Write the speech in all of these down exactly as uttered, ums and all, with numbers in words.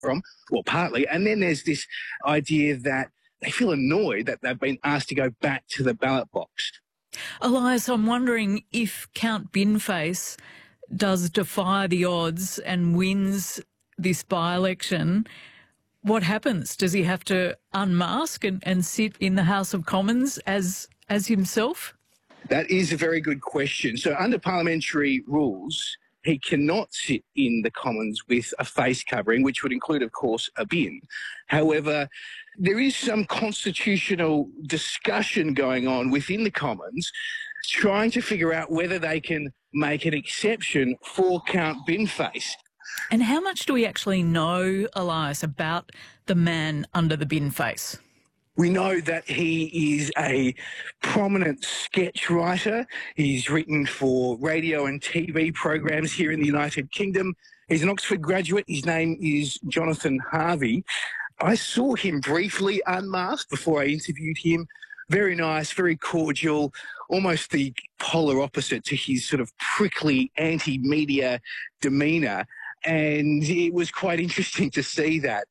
from, or partly. And then there's this idea that they feel annoyed that they've been asked to go back to the ballot box. Elias, I'm wondering if Count Binface does defy the odds and wins this by-election, what happens? Does he have to unmask and, and sit in the House of Commons as as himself? That is a very good question. So under parliamentary rules, he cannot sit in the Commons with a face covering, which would include, of course, a bin. However, there is some constitutional discussion going on within the Commons trying to figure out whether they can make an exception for Count Binface. And how much do we actually know, Elias, about the man under the bin face? We know that he is a prominent sketch writer. He's written for radio and T V programs here in the United Kingdom. He's an Oxford graduate. His name is Jonathan Harvey. I saw him briefly unmasked before I interviewed him. Very nice, very cordial, almost the polar opposite to his sort of prickly anti-media demeanour. And it was quite interesting to see that.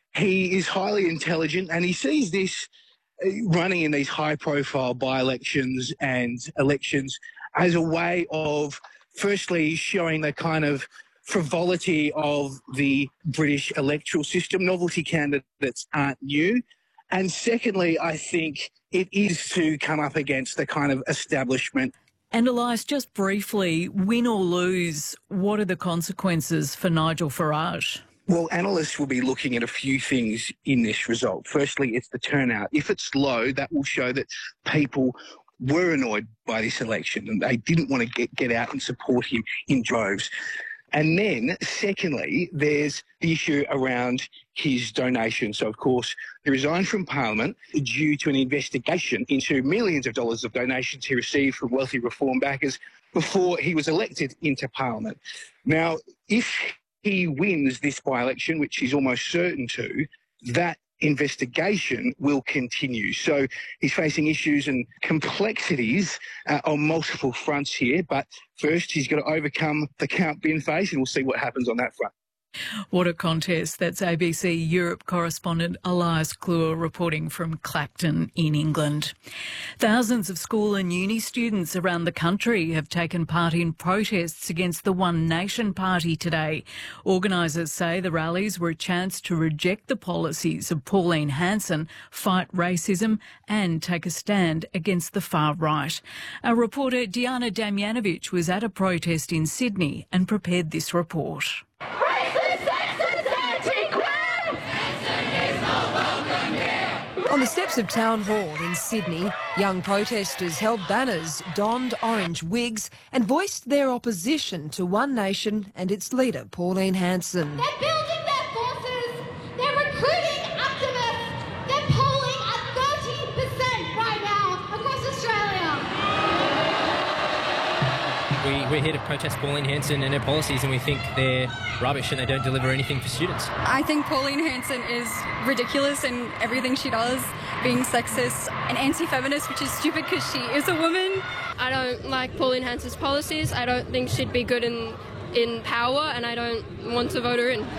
He is highly intelligent and he sees this running in these high-profile by-elections and elections as a way of, firstly, showing the kind of frivolity of the British electoral system. Novelty candidates aren't new. And secondly, I think it is to come up against the kind of establishment. And Elias, just briefly, win or lose, what are the consequences for Nigel Farage? Well, analysts will be looking at a few things in this result. Firstly, it's the turnout. If it's low, that will show that people were annoyed by this election and they didn't want to get, get out and support him in droves. And then, secondly, there's the issue around his donation. So, of course, he resigned from Parliament due to an investigation into millions of dollars of donations he received from wealthy reform backers before he was elected into Parliament. Now, if he wins this by-election, which he's almost certain to, that investigation will continue. So he's facing issues and complexities uh, on multiple fronts here. But first, he's got to overcome the Count Binface, and we'll see what happens on that front. What a contest. That's A B C Europe correspondent Elias Kluwer reporting from Clacton in England. Thousands of school and uni students around the country have taken part in protests against the One Nation Party today. Organisers say the rallies were a chance to reject the policies of Pauline Hanson, fight racism and take a stand against the far right. Our reporter Diana Damjanovic was at a protest in Sydney and prepared this report. On the steps of Town Hall in Sydney, young protesters held banners, donned orange wigs and voiced their opposition to One Nation and its leader, Pauline Hanson. They're building their forces, they're recruiting activists, they're polling at thirty percent right now across Australia. We, we're here to protest Pauline Hanson and her policies, and we think they're rubbish and they don't deliver anything for students. I think Pauline Hanson is ridiculous in everything she does, being sexist and anti-feminist, which is stupid because she is a woman. I don't like Pauline Hanson's policies. I don't think she'd be good in, in power, and I don't want to vote her in.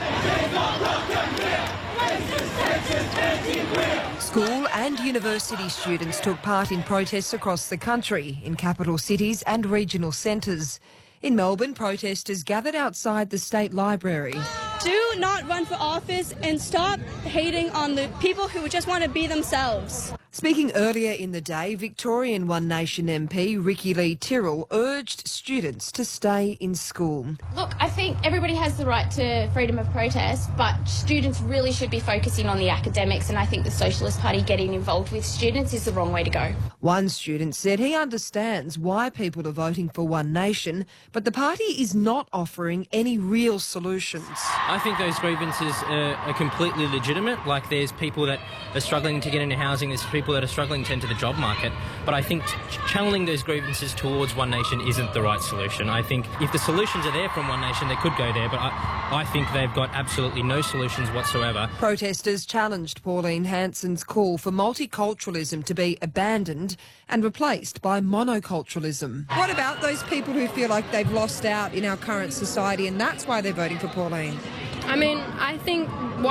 School and university students took part in protests across the country, in capital cities and regional centres. In Melbourne, protesters gathered outside the State Library. Do not run for office and stop hating on the people who just want to be themselves. Speaking earlier in the day, Victorian One Nation M P Ricky Lee Tyrrell urged students to stay in school. Look, I think everybody has the right to freedom of protest, but students really should be focusing on the academics, and I think the Socialist Party getting involved with students is the wrong way to go. One student said he understands why people are voting for One Nation, but the party is not offering any real solutions. I think those grievances are, are completely legitimate. Like, there's people that are struggling to get into housing, there's people that are struggling to enter the job market. But I think ch- channeling those grievances towards One Nation isn't the right solution. I think if the solutions are there from One Nation, they could go there, but I, I think they've got absolutely no solutions whatsoever. Protesters challenged Pauline Hanson's call for multiculturalism to be abandoned and replaced by monoculturalism. What about those people who feel like they've lost out in our current society and that's why they're voting for Pauline? I mean, I think